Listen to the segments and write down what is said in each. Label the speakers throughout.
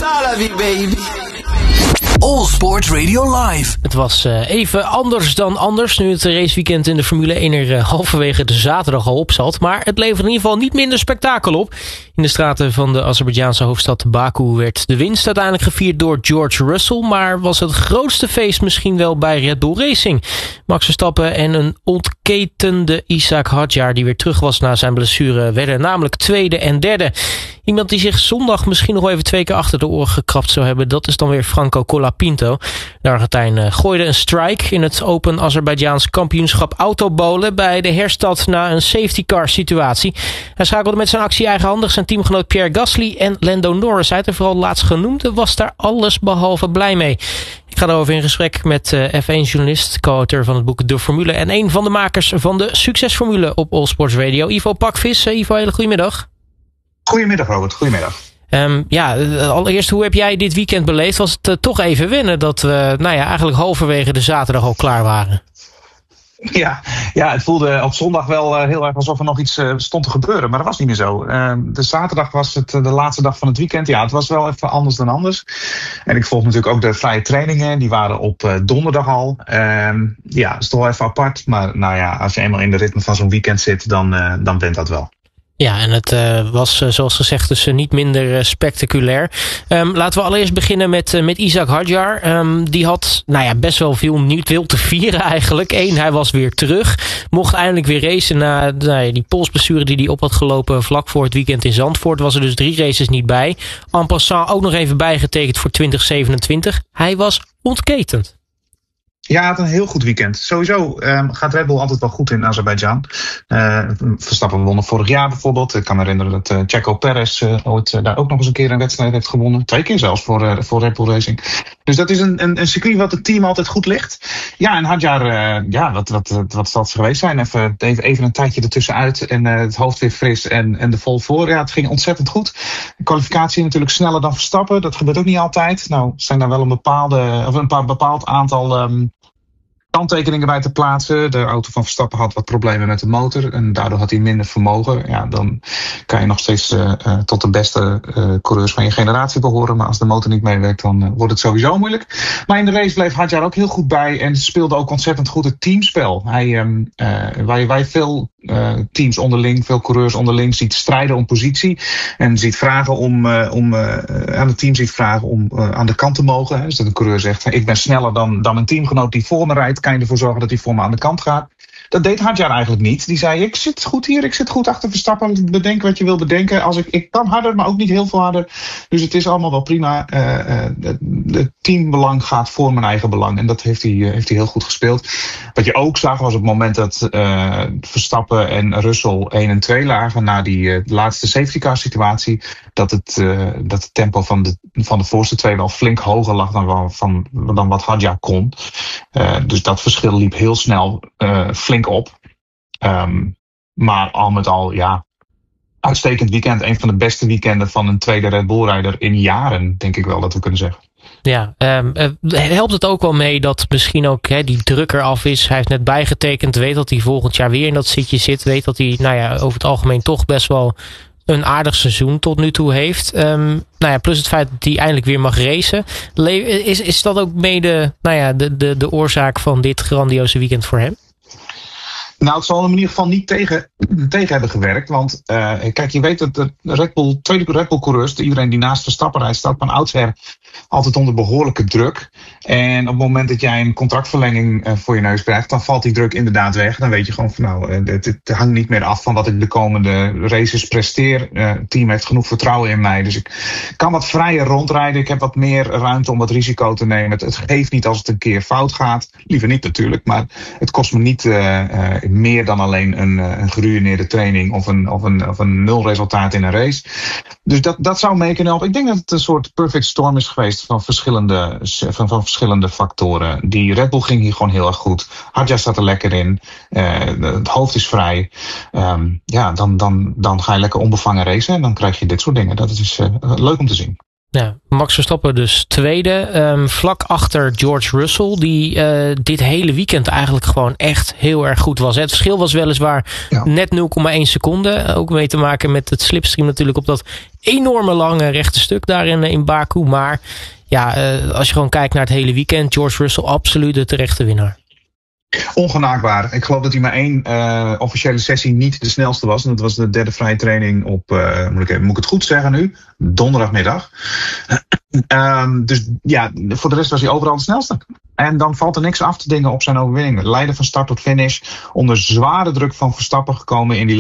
Speaker 1: baby. All Sport Radio Live.
Speaker 2: Het was even anders dan anders nu het raceweekend in de Formule 1 er halverwege de zaterdag al op zat. Maar het levert in ieder geval niet minder spektakel op. In de straten van de Azerbeidzjaanse hoofdstad Baku werd de winst uiteindelijk gevierd door George Russell. Maar was het grootste feest misschien wel bij Red Bull Racing. Max Verstappen en een ontketende Ishaq Hadjar die weer terug was na zijn blessure werden namelijk tweede en derde. Iemand die zich zondag misschien nog wel even 2 keer achter de oren gekrapt zou hebben, dat is dan weer Franco Colapinto. De Argentijn gooide een strike in het Open Azerbeidzjaans kampioenschap autobolen bij de herstart na een safety car situatie. Hij schakelde met zijn actie eigenhandig zijn teamgenoot Pierre Gasly en Lando Norris uit. En vooral laatstgenoemde was daar alles behalve blij mee. Ik ga daarover in gesprek met F1-journalist, co-auteur van het boek De Formule en een van de makers van de succesformule op All Sports Radio, Ivo Pakvis. Ivo, hele goedemiddag.
Speaker 3: Goedemiddag, Robert. Goedemiddag.
Speaker 2: Allereerst, hoe heb jij dit weekend beleefd? Was het toch even wennen dat we eigenlijk halverwege de zaterdag al klaar waren?
Speaker 3: Ja, het voelde op zondag wel heel erg alsof er nog iets stond te gebeuren. Maar dat was niet meer zo. De zaterdag was het de laatste dag van het weekend. Ja, het was wel even anders dan anders. En ik volg natuurlijk ook de vrije trainingen. Die waren op donderdag al. Dat is toch wel even apart. Maar als je eenmaal in de ritme van zo'n weekend zit, dan bent dat wel.
Speaker 2: Ja, en het was zoals gezegd dus niet minder spectaculair. Laten we allereerst beginnen met Ishaq Hadjar. Die had best wel veel te vieren eigenlijk. Hij was weer terug. Mocht eindelijk weer racen na die polsblessure die hij op had gelopen vlak voor het weekend in Zandvoort. Was er dus 3 races niet bij. En passant ook nog even bijgetekend voor 2027. Hij was ontketend.
Speaker 3: Ja, het had een heel goed weekend. Sowieso gaat Red Bull altijd wel goed in Azerbeidzjan. Verstappen wonnen vorig jaar bijvoorbeeld. Ik kan me herinneren dat Checo Perez ooit daar ook nog eens een keer een wedstrijd heeft gewonnen. 2 keer zelfs voor Red Bull Racing. Dus dat is een circuit wat het team altijd goed ligt. Ja, en Hadjar, wat zal het geweest zijn? Even een tijdje ertussenuit en het hoofd weer fris en de vol voor. Ja, het ging ontzettend goed. De kwalificatie natuurlijk sneller dan Verstappen. Dat gebeurt ook niet altijd. Nou, zijn daar wel een bepaald aantal kanttekeningen bij te plaatsen. De auto van Verstappen had wat problemen met de motor en daardoor had hij minder vermogen. Ja, dan kan je nog steeds tot de beste coureurs van je generatie behoren. Maar als de motor niet meewerkt, dan wordt het sowieso moeilijk. Maar in de race bleef Hadjar ook heel goed bij en speelde ook ontzettend goed het teamspel. Waar wij veel teams onderling, veel coureurs onderling ziet strijden om positie en ziet vragen aan het team ziet vragen om aan de kant te mogen. Hè. Dus dat een coureur zegt, ik ben sneller dan mijn teamgenoot die voor me rijdt, kan je ervoor zorgen dat hij voor me aan de kant gaat. Dat deed Hadjar eigenlijk niet. Die zei, ik zit goed hier, ik zit goed achter Verstappen. Bedenk wat je wil bedenken. Ik kan harder, maar ook niet heel veel harder. Dus het is allemaal wel prima. Het teambelang gaat voor mijn eigen belang. En dat heeft hij heel goed gespeeld. Wat je ook zag was op het moment dat Verstappen en Russell 1 en 2 lagen na die laatste safety car situatie, dat het tempo van de voorste 2 wel flink hoger lag dan wat Hadjar kon. Dus dat verschil liep heel snel flink op. Maar al met al, uitstekend weekend. Een van de beste weekenden van een tweede Red Bull-rijder in jaren, denk ik wel dat we kunnen zeggen.
Speaker 2: Ja, helpt het ook wel mee dat misschien ook die druk eraf is. Hij heeft net bijgetekend, weet dat hij volgend jaar weer in dat zitje zit. Weet dat hij over het algemeen toch best wel een aardig seizoen tot nu toe heeft. Plus het feit dat hij eindelijk weer mag racen. Is dat ook mede de oorzaak van dit grandioze weekend voor hem?
Speaker 3: Nou, het zal hem in ieder geval niet tegen hebben gewerkt. Want kijk, je weet dat de tweede Red Bull coureurs, iedereen die naast Verstappen rijdt, staat van oudsher altijd onder behoorlijke druk. En op het moment dat jij een contractverlenging voor je neus krijgt, dan valt die druk inderdaad weg. Dan weet je gewoon van het hangt niet meer af van wat ik de komende races presteer. Het team heeft genoeg vertrouwen in mij. Dus ik kan wat vrijer rondrijden. Ik heb wat meer ruimte om wat risico te nemen. Het geeft niet als het een keer fout gaat. Liever niet natuurlijk, maar het kost me niet meer dan alleen een geruïneerde training of een nul resultaat in een race. Dus dat zou mee kunnen helpen. Ik denk dat het een soort perfect storm is geweest van verschillende factoren. Die Red Bull ging hier gewoon heel erg goed. Hadjar staat er lekker in. Het hoofd is vrij. Dan ga je lekker onbevangen racen en dan krijg je dit soort dingen. Dat is leuk om te zien.
Speaker 2: Ja, Max Verstappen dus tweede. Vlak achter George Russell, die dit hele weekend eigenlijk gewoon echt heel erg goed was. Het verschil was weliswaar net 0,1 seconde. Ook mee te maken met het slipstream natuurlijk op dat enorme lange rechte stuk daar in Baku. Maar ja, als je gewoon kijkt naar het hele weekend, George Russell absoluut de terechte winnaar.
Speaker 3: Ongenaakbaar. Ik geloof dat hij maar 1 officiële sessie niet de snelste was. En dat was de derde vrije training op, moet ik het goed zeggen nu? Donderdagmiddag. Dus ja, voor de rest was hij overal de snelste. En dan valt er niks af te dingen op zijn overwinning. Leiden van start tot finish. Onder zware druk van Verstappen gekomen in die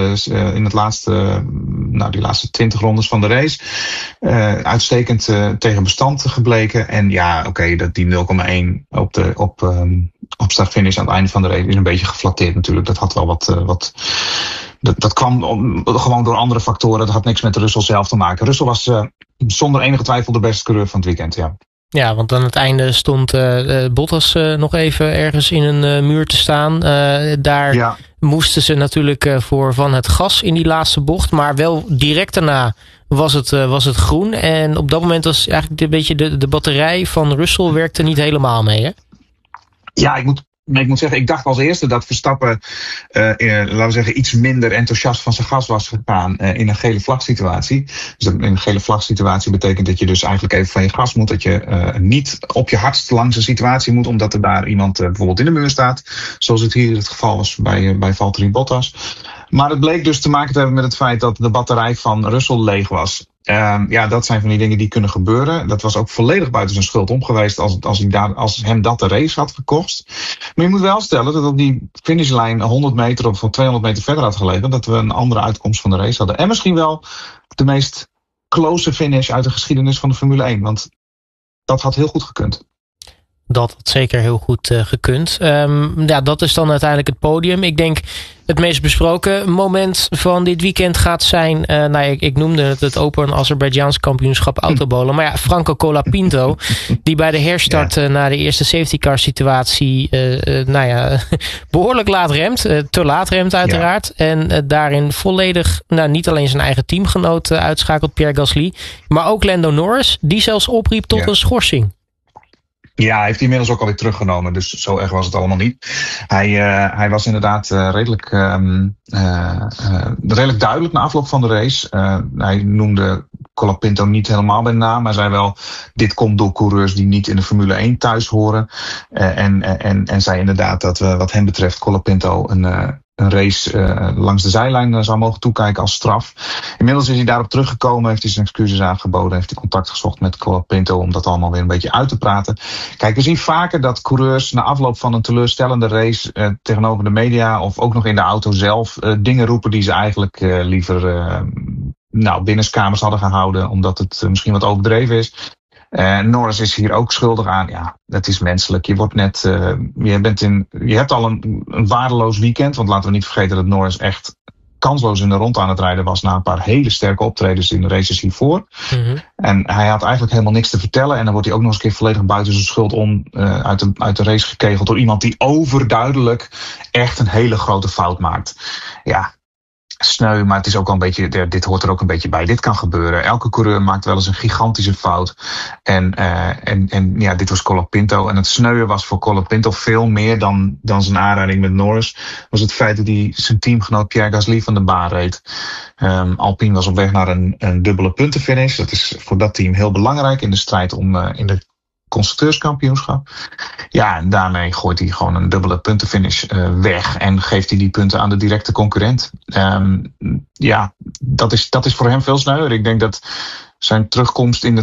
Speaker 3: laatste 20 rondes van de race. Uitstekend tegen bestand gebleken. En ja, oké, dat die 0,1 op start-finish aan het einde van de race is een beetje geflatteerd natuurlijk. Dat had wel wat dat kwam gewoon door andere factoren. Dat had niks met Russell zelf te maken. Russell was zonder enige twijfel de beste coureur van het weekend, ja.
Speaker 2: Ja, want aan het einde stond Bottas nog even ergens in een muur te staan. Daar moesten ze natuurlijk voor van het gas in die laatste bocht. Maar wel direct daarna was het groen. En op dat moment was eigenlijk een beetje de batterij van Russell werkte niet helemaal mee, hè?
Speaker 3: Ja, ik moet zeggen, ik dacht als eerste dat Verstappen laten we zeggen, iets minder enthousiast van zijn gas was gegaan in een gele vlagsituatie. Dus in een gele vlagsituatie betekent dat je dus eigenlijk even van je gas moet. Dat je niet op je hardst langs een situatie moet, omdat er daar iemand bijvoorbeeld in de muur staat. Zoals het hier het geval was bij Valtteri Bottas. Maar het bleek dus te maken te hebben met het feit dat de batterij van Russell leeg was. Ja, dat zijn van die dingen die kunnen gebeuren. Dat was ook volledig buiten zijn schuld om geweest als hem dat de race had gekost. Maar je moet wel stellen dat op die finishlijn 100 meter of 200 meter verder had gelegen, dat we een andere uitkomst van de race hadden. En misschien wel de meest close finish uit de geschiedenis van de Formule 1. Want dat had heel goed gekund. Dat had
Speaker 2: zeker heel goed gekund. Ja, dat is dan uiteindelijk het podium. Ik denk het meest besproken moment van dit weekend gaat zijn, ik noemde het Open Azerbeidzjaans kampioenschap autobolen. Maar ja, Franco Colapinto, die bij de herstart na de eerste safety car situatie behoorlijk laat remt. Te laat remt uiteraard. Ja. En daarin volledig niet alleen zijn eigen teamgenoot uitschakelt, Pierre Gasly, maar ook Lando Norris, die zelfs opriep tot een schorsing.
Speaker 3: Ja, hij heeft hij inmiddels ook alweer teruggenomen. Dus zo erg was het allemaal niet. Hij was inderdaad redelijk duidelijk na afloop van de race. Hij noemde Colapinto niet helemaal bij de naam. Maar zei wel, dit komt door coureurs die niet in de Formule 1 thuis horen. En zei inderdaad dat wat hem betreft Colapinto een race langs de zijlijn zou mogen toekijken als straf. Inmiddels is hij daarop teruggekomen, heeft hij zijn excuses aangeboden, heeft hij contact gezocht met Colapinto om dat allemaal weer een beetje uit te praten. Kijk, we zien vaker dat coureurs na afloop van een teleurstellende race tegenover de media of ook nog in de auto zelf dingen roepen die ze eigenlijk liever binnenskamers hadden gehouden, omdat het misschien wat overdreven is. Norris is hier ook schuldig aan. Ja, dat is menselijk. Je wordt net, je hebt al een waardeloos weekend. Want laten we niet vergeten dat Norris echt kansloos in de rond aan het rijden was na een paar hele sterke optredens in de races hiervoor. Mm-hmm. En hij had eigenlijk helemaal niks te vertellen. En dan wordt hij ook nog eens een keer volledig buiten zijn schuld om uit de race gekegeld door iemand die overduidelijk echt een hele grote fout maakt. Ja. Sneu, maar het is ook al een beetje, dit hoort er ook een beetje bij. Dit kan gebeuren. Elke coureur maakt wel eens een gigantische fout. En dit was Colapinto. En het sneuwen was voor Colapinto veel meer dan zijn aanrijding met Norris. Was het feit dat hij zijn teamgenoot Pierre Gasly van de baan reed. Alpine was op weg naar een dubbele puntenfinish. Dat is voor dat team heel belangrijk in de strijd om in de constructeurskampioenschap. Ja, en daarmee gooit hij gewoon een dubbele puntenfinish weg en geeft hij die punten aan de directe concurrent. Dat is voor hem veel sneuwer. Ik denk dat zijn terugkomst in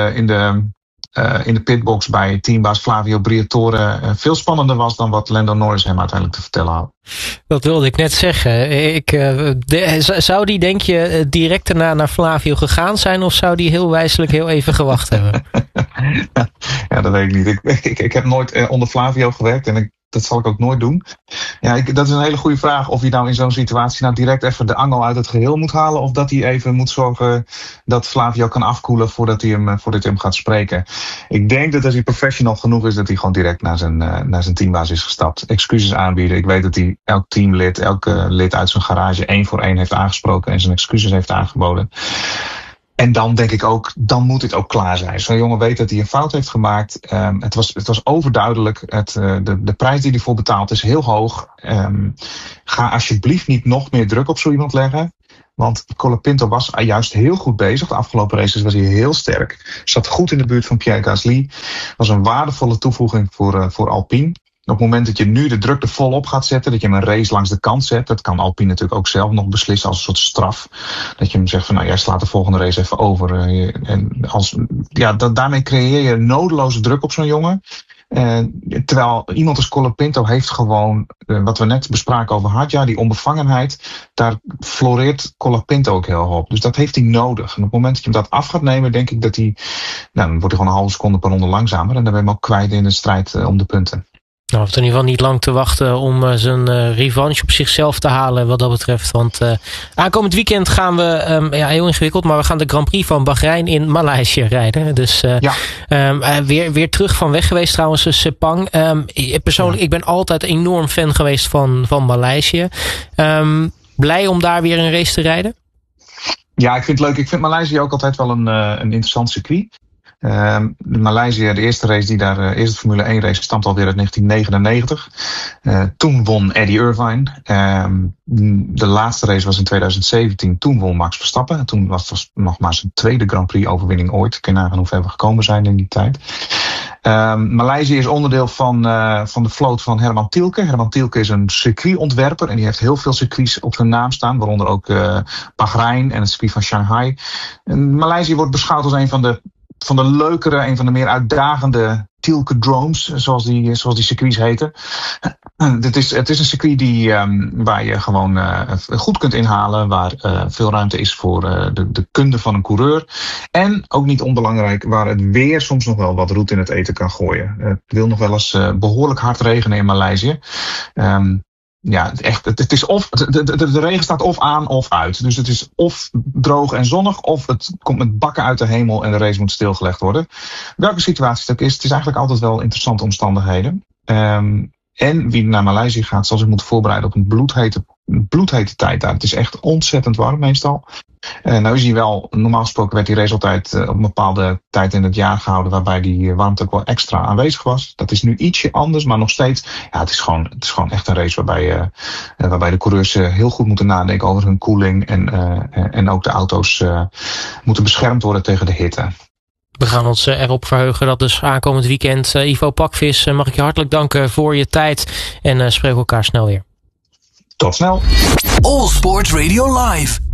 Speaker 3: de pitbox bij teambaas Flavio Briatore veel spannender was dan wat Lando Norris hem uiteindelijk te vertellen had.
Speaker 2: Dat wilde ik net zeggen. Zou die, denk je, direct daarna naar Flavio gegaan zijn of zou die heel wijselijk heel even gewacht hebben?
Speaker 3: Ja, dat weet ik niet. Ik heb nooit onder Flavio gewerkt en dat zal ik ook nooit doen. Ja, dat is een hele goede vraag of hij nou in zo'n situatie nou direct even de angel uit het geheel moet halen of dat hij even moet zorgen dat Flavio kan afkoelen voordat hij hem gaat spreken. Ik denk dat als hij professional genoeg is dat hij gewoon direct naar zijn teambaas is gestapt. Excuses aanbieden. Ik weet dat hij elk teamlid, elke lid uit zijn garage 1 voor 1 heeft aangesproken en zijn excuses heeft aangeboden. En dan denk ik ook, dan moet dit ook klaar zijn. Zo'n jongen weet dat hij een fout heeft gemaakt. Het was overduidelijk. De prijs die hij voor betaalt is heel hoog. Ga alsjeblieft niet nog meer druk op zo iemand leggen. Want Colapinto was juist heel goed bezig. De afgelopen races was hij heel sterk. Zat goed in de buurt van Pierre Gasly. Was een waardevolle toevoeging voor Alpine. Op het moment dat je nu de druk er volop gaat zetten, dat je hem een race langs de kant zet, dat kan Alpine natuurlijk ook zelf nog beslissen als een soort straf. Dat je hem zegt van nou, jij slaat de volgende race even over. Daarmee creëer je nodeloze druk op zo'n jongen. Terwijl iemand als Colapinto heeft gewoon, wat we net bespraken over Hadjar, die onbevangenheid, daar floreert Colapinto ook heel op. Dus dat heeft hij nodig. En op het moment dat je hem dat af gaat nemen, denk ik dat hij, dan wordt hij gewoon een halve seconde per ronde langzamer en dan ben je hem ook kwijt in de strijd om de punten.
Speaker 2: Nou, het is in ieder geval niet lang te wachten om zijn revanche op zichzelf te halen wat dat betreft. Want aankomend weekend gaan we, heel ingewikkeld, maar we gaan de Grand Prix van Bahrein in Maleisië rijden. Dus weer terug van weg geweest trouwens, Sepang. Persoonlijk, ik ben altijd enorm fan geweest van Maleisië. Blij om daar weer een race te rijden?
Speaker 3: Ja, ik vind het leuk. Ik vind Maleisië ook altijd wel een interessant circuit. Maleisië, de eerste race die daar, eerste Formule 1 race, stamt alweer uit 1999. Toen won Eddie Irvine. De laatste race was in 2017. Toen won Max Verstappen. En toen was het nog maar zijn tweede Grand Prix overwinning ooit. Ik kan nagaan hoe ver we gekomen zijn in die tijd. Maleisië is onderdeel van de vloot van Herman Tilke. Herman Tilke is een circuitontwerper en die heeft heel veel circuits op zijn naam staan, waaronder ook Bahrein en het circuit van Shanghai. En Maleisië wordt beschouwd als een van de leukere, een van de meer uitdagende Tilke Dromes, zoals die circuits heten. Het is een circuit waar je gewoon goed kunt inhalen, waar veel ruimte is voor de kunde van een coureur. En ook niet onbelangrijk, waar het weer soms nog wel wat roet in het eten kan gooien. Het wil nog wel eens behoorlijk hard regenen in Maleisië. Ja, echt. Het is of de regen staat of aan of uit. Dus het is of droog en zonnig, of het komt met bakken uit de hemel en de race moet stilgelegd worden. Welke situatie het ook is, het is eigenlijk altijd wel interessante omstandigheden. En wie naar Maleisië gaat, zal zich moeten voorbereiden op een bloedhete tijd daar. Het is echt ontzettend warm meestal. Nou is hij wel, normaal gesproken werd die race altijd op een bepaalde tijd in het jaar gehouden, waarbij die warmte ook wel extra aanwezig was. Dat is nu ietsje anders, maar nog steeds, ja, het is gewoon echt een race waarbij de coureurs heel goed moeten nadenken over hun koeling en ook de auto's moeten beschermd worden tegen de hitte.
Speaker 2: We gaan ons erop verheugen dat dus aankomend weekend. Ivo Pakvis, mag ik je hartelijk danken voor je tijd en spreken elkaar snel weer.
Speaker 3: Tot snel.
Speaker 1: All Sport Radio Live.